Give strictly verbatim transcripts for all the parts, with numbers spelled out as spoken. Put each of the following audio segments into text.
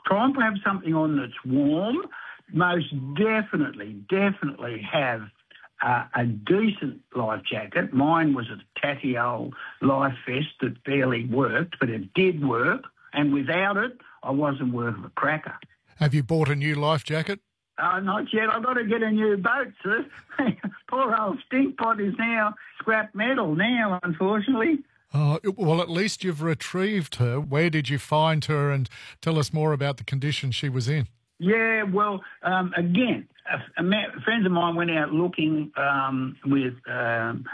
Try and have something on that's warm. Most definitely, definitely have uh, a decent life jacket. Mine was a tatty old life vest that barely worked, but it did work. And without it, I wasn't worth a cracker. Have you bought a new life jacket? Uh, not yet. I've got to get a new boat, sir. Poor old Stinkpot is now scrap metal now, unfortunately. Oh, well, at least you've retrieved her. Where did you find her? And tell us more about the condition she was in. Yeah, well, um, again, a, a ma- friends of mine went out looking um, with um,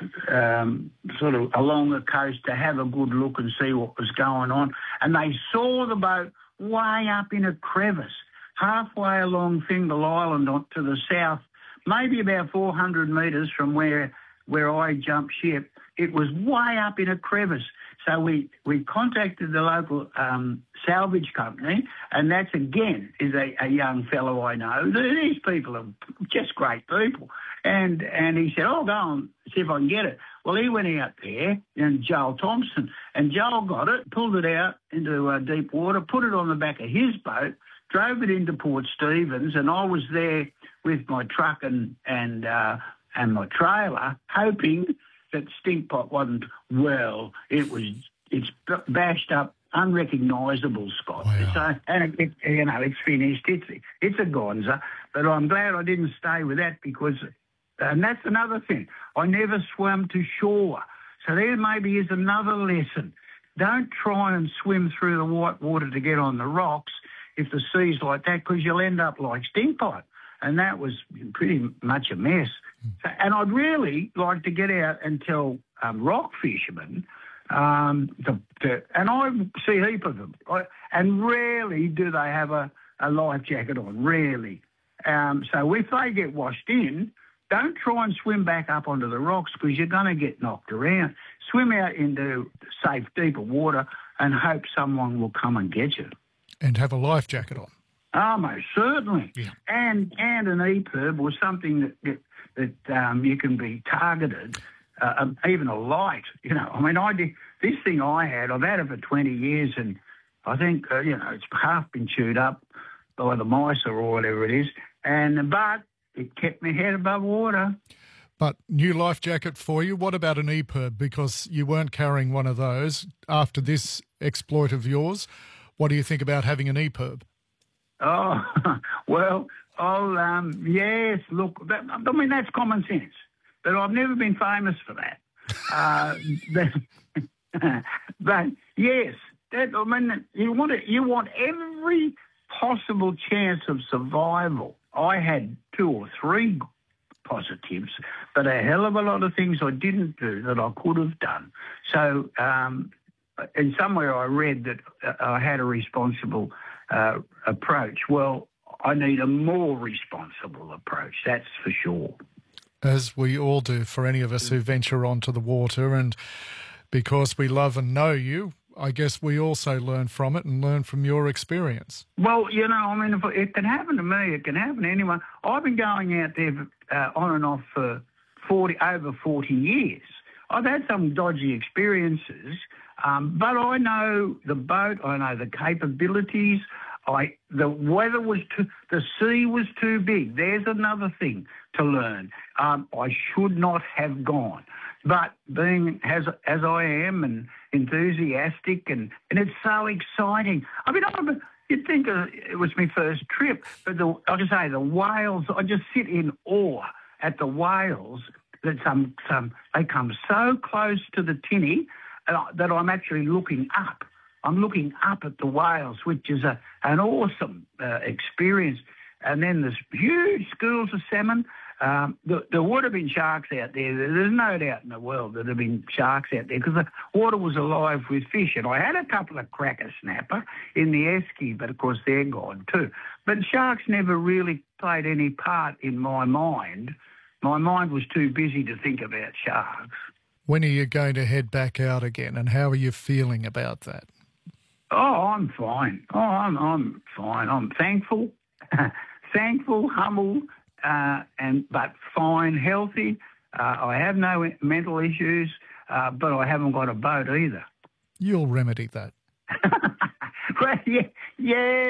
um, sort of along the coast to have a good look and see what was going on. And they saw the boat way up in a crevice, halfway along Fingal Island on, to the south, maybe about four hundred metres from where where I jumped ship. It was way up in a crevice. So we, we contacted the local um, salvage company, and that's, again, is a, a young fellow I know. These people are just great people. And and he said, oh, go and see if I can get it. Well, he went out there, and Joel Thompson, and Joel got it, pulled it out into uh, deep water, put it on the back of his boat, drove it into Port Stephens, and I was there with my truck and, and, uh, and my trailer, hoping that Stinkpot wasn't well. It was, it's bashed up, unrecognisable, Scott. Wow. So, and it, it, you know, it's finished. It's it's a gonza. But I'm glad I didn't stay with that because, and that's another thing. I never swam to shore. So there maybe is another lesson. Don't try and swim through the white water to get on the rocks if the sea's like that, because you'll end up like Stinkpot. And that was pretty much a mess. So, and I'd really like to get out and tell um, rock fishermen, um, the, the, and I see a heap of them, I, and rarely do they have a, a life jacket on, rarely. Um, so if they get washed in, don't try and swim back up onto the rocks because you're going to get knocked around. Swim out into safe, deeper water and hope someone will come and get you. And have a life jacket on. Oh, most certainly. Yeah. And and an E P I R B or something that that, that um, you can be targeted, uh, um, even a light. You know, I mean, I did this thing I had. I've had it for twenty years, and I think uh, you know it's half been chewed up by the mice or whatever it is. And but it kept my head above water. But new life jacket for you. What about an E P I R B? Because you weren't carrying one of those after this exploit of yours. What do you think about having an E P I R B? Oh, well, I'll, um, yes, look, that, I mean, that's common sense, but I've never been famous for that. Uh, but, but, yes, that, I mean, you want to, you want every possible chance of survival. I had two or three positives, but a hell of a lot of things I didn't do that I could have done. So, um, and somewhere I read that uh, I had a responsible Uh, approach. Well, I need a more responsible approach, that's for sure. As we all do for any of us who venture onto the water, and because we love and know you, I guess we also learn from it and learn from your experience. Well, you know, I mean, if it can happen to me, it can happen to anyone. I've been going out there uh, on and off for forty over forty years. I've had some dodgy experiences, um, but I know the boat, I know the capabilities. I the weather was too, the sea was too big. There's another thing to learn. Um, I should not have gone, but being as as I am and enthusiastic and, and it's so exciting. I mean, I'm, you'd think uh, it was my first trip, but the, like I say, the whales. I just sit in awe at the whales. That some some they come so close to the tinny uh, that I'm actually looking up. I'm looking up at the whales, which is a an awesome uh, experience. And then there's huge schools of salmon. Um, there, there would have been sharks out there. There's no doubt in the world that there have been sharks out there because the water was alive with fish. And I had a couple of cracker snapper in the esky, but of course they're gone too. But sharks never really played any part in my mind. My mind was too busy to think about sharks. When are you going to head back out again, and how are you feeling about that? Oh, I'm fine. Oh, I'm I'm fine. I'm thankful, thankful, humble, uh, and but fine, healthy. Uh, I have no mental issues, uh, but I haven't got a boat either. You'll remedy that. Well, yeah, yeah.